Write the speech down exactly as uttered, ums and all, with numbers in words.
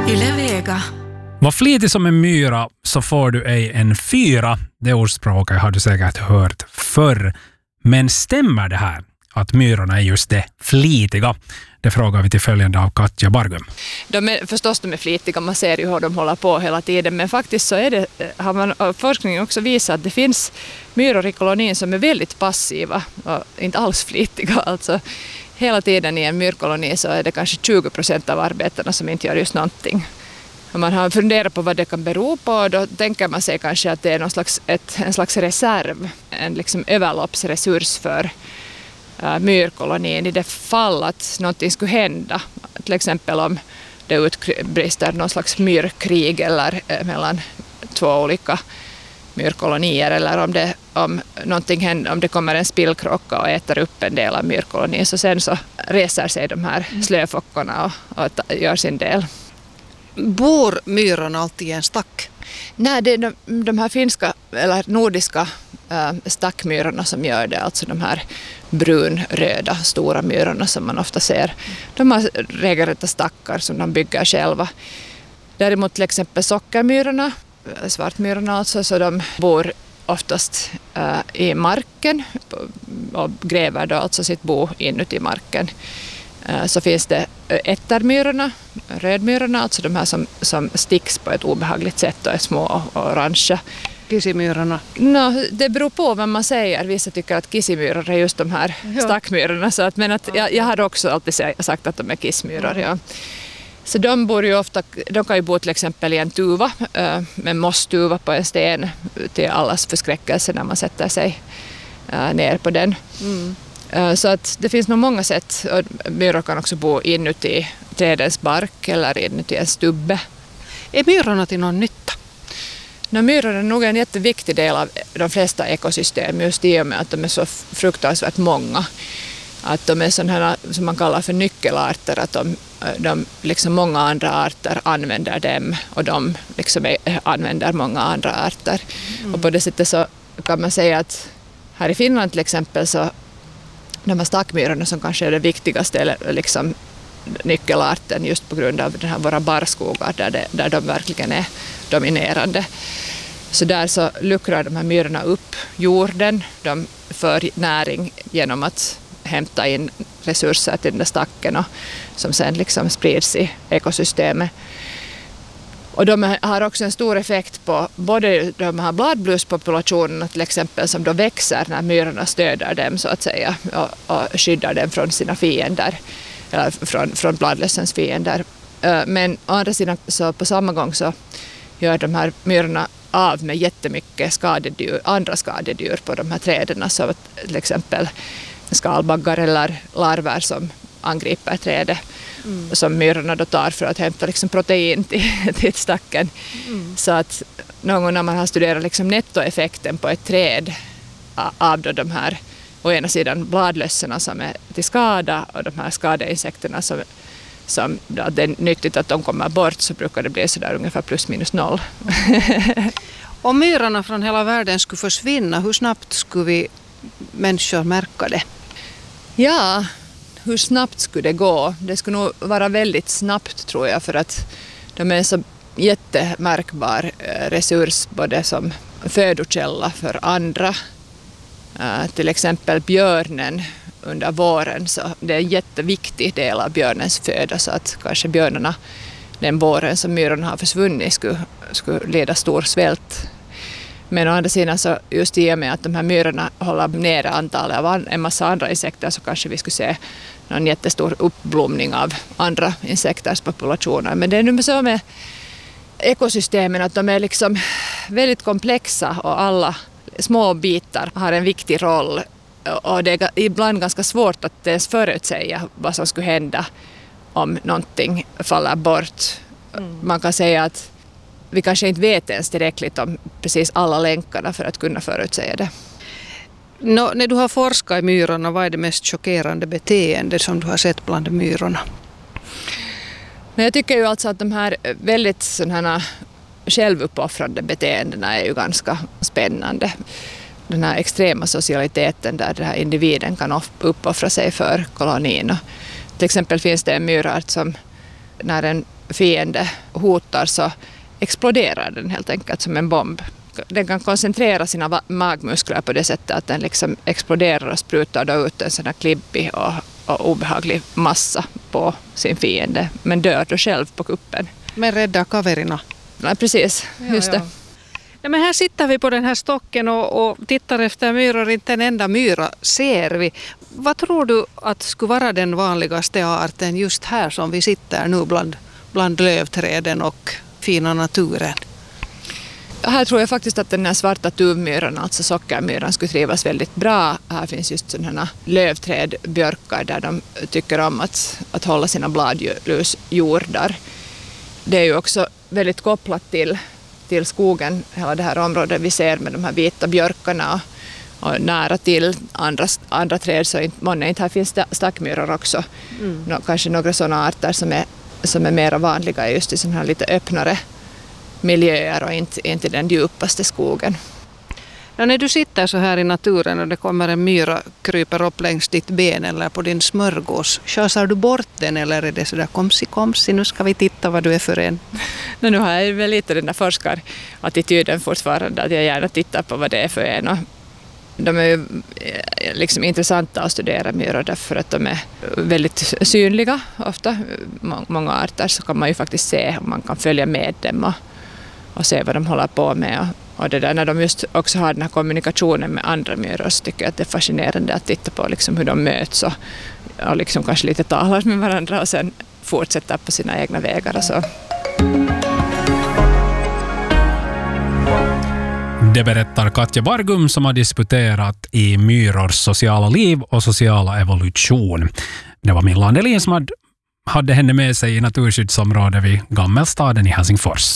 Yle Vega. Var flitig som en myra så får du ej en fyra. Det ordspråket har du säkert hört förr. Men stämmer det här att myrorna är just det, flitiga? Det frågar vi till följande av Katja Bargum. De är, förstås de är flitiga, man ser ju hur de håller på hela tiden, men faktiskt så är det, har man, forskningen också visat att det finns myror i kolonin som är väldigt passiva och inte alls flitiga. Alltså, hela tiden i en myrkoloni så är det kanske tjugo procent av arbetarna som inte gör just någonting. Om man har funderat på vad det kan bero på, då tänker man sig kanske att det är någon slags, ett, en slags reserv, en liksom överloppsresurs för uh, myrkolonin i det fall att någonting skulle hända. Till exempel om det utbrister någon slags myrkrig eller eh, mellan två olika myrkolonier, eller om det, om någonting händer, om det kommer en spillkrocka och äter upp en del av myrkolonin, så sen så reser sig de här slöfockorna och, och ta, gör sin del. Bor myrorna alltid i en stack? Nej, det är de, de här finska eller nordiska äh, stackmyrorna som gör det, alltså de här brunröda stora myrorna som man ofta ser. De har regelrätta stackar som de bygger själva. Däremot till exempel sockermyrorna, svartmyrorna alltså, så de bor oftast äh, i marken och gräver då alltså sitt bo inuti marken. Så finns det ättermyrorna, rödmyrorna, alltså de här som, som sticks på ett obehagligt sätt och är små och orangea. Kissimyrorna? No, det beror på vad man säger. Vissa tycker att kissimyror är just de här ja. stackmyrorna. Så att, men att jag, jag har också alltid sagt att de är kissmyror. Ja. Så de bor ju ofta, de kan ju bo till exempel i en tuva, med mosstuva på en sten till allas förskräckelse när man sätter sig ner på den. Mm. Så att det finns nog många sätt. Myror kan också bo inuti trädens bark eller inuti en stubbe. Är myrorna till någon nytta? No, myror är nog en jätteviktig del av de flesta ekosystem, just i och med att de är så fruktansvärt många. Att de är sådana som man kallar för nyckelarter, att de, de liksom många andra arter använder dem och de liksom är, använder många andra arter. Mm. Och på det sättet så kan man säga att här i Finland till exempel så de här stackmyrorna som kanske är det viktigaste liksom, nyckelarten just på grund av den här våra barrskogar där, det, där de verkligen är dominerande. Så där så luckrar de här myrorna upp jorden, de för näring genom att hämta in resurser till den där stacken och, som sen liksom sprids i ekosystemet. Och de har också en stor effekt på både de här bladbluspopulationerna till exempel som då växer när myrorna stöder dem så att säga och, och skyddar dem från sina fiender, eller från, från bladlössens fiender. Men å andra sidan så på samma gång så gör de här myrorna av med jättemycket skadedyr, andra skadedyr på de här träden, så att till exempel skalbaggar eller larver som angriper trädet. Mm. Som myrorna då tar för att hämta liksom protein till, till stacken. Mm. Så att någon gång när man har studerat liksom nettoeffekten på ett träd av då de här å ena sidan bladlössorna som är till skada och de här skadeinsekterna som, som då, det är nyttigt att de kommer bort, så brukar det bli sådär ungefär plus minus noll. Om myrorna från hela världen skulle försvinna, hur snabbt skulle vi människor märka det? Ja, hur snabbt skulle det gå? Det skulle nog vara väldigt snabbt tror jag, för att de är en så jättemärkbar resurs både som födokälla för andra. Uh, till exempel björnen under våren, så det är en jätteviktig del av björnens föda, så att kanske björnarna den våren som myrorna har försvunnit skulle, skulle leda stor svält. Men å andra sidan så just i och med att de här myrorna håller nere antalet av en massa andra insekter, så kanske vi skulle se någon jättestor uppblomning av andra insekters populationer. Men det är nu så med ekosystemen att de är liksom väldigt komplexa och alla små bitar har en viktig roll. Och det är ibland ganska svårt att ens förutsäga vad som skulle hända om någonting faller bort. Mm. Man kan säga att vi kanske inte vet ens tillräckligt om precis alla länkarna för att kunna förutsäga det. Nå, när du har forskat i myrorna, vad är det mest chockerande beteende som du har sett bland myrorna? Men jag tycker ju alltså att de här väldigt sådana självuppoffrande beteendena är ju ganska spännande. Den här extrema socialiteten där den här individen kan uppoffra sig för kolonin. Till exempel finns det en myrart som när en fiende hotar så exploderar den helt enkelt som en bomb. Den kan koncentrera sina magmuskler på det sättet att den liksom exploderar och sprutar då ut en sån här klibbig och, och obehaglig massa på sin fiende, men dör då själv på kuppen. Men rädda kaverina. Ja, precis, just det. Ja, ja. Nej, men här sitter vi på den här stocken och, och tittar efter myror, inte en enda myra ser vi. Vad tror du att skulle vara den vanligaste arten just här som vi sitter nu bland, bland lövträden och fina naturen? Här tror jag faktiskt att den här svarta tuvmyran, alltså sockermyran, skulle trivas väldigt bra. Här finns just sådana lövträd, björkar, där de tycker om att, att hålla sina bladlusjordar. Det är ju också väldigt kopplat till, till skogen, hela det här området vi ser med de här vita björkarna och, och nära till andra, andra träd, så inte, månne inte här finns stackmyror också. Mm. Nå, kanske några sådana arter som är, som är mer vanliga just i sådana här lite öppnare miljöer och inte, inte den djupaste skogen. Ja, när du sitter så här i naturen och det kommer en myra kryper upp längs ditt ben eller på din smörgås, chasar du bort den eller är det sådär komsi komsi, nu ska vi titta vad du är för en? No, nu har jag väl lite den där forskarattityden fortfarande, att jag gärna tittar på vad det är för en. Och de är ju liksom intressanta att studera myror därför att de är väldigt synliga ofta. Många arter så kan man ju faktiskt se om man kan följa med dem och, och se vad de håller på med. Och, och det där, när de just också har den här kommunikationen med andra myror, så tycker jag att det är fascinerande att titta på liksom hur de möts och, och liksom kanske lite talar med varandra och sen fortsätter på sina egna vägar och så. Det berättar Katja Bargum som har disputerat i myrors sociala liv och sociala evolution. Det var Milla Andelin som hade henne med sig i naturskyddsområdet vid Gammelstaden i Helsingfors.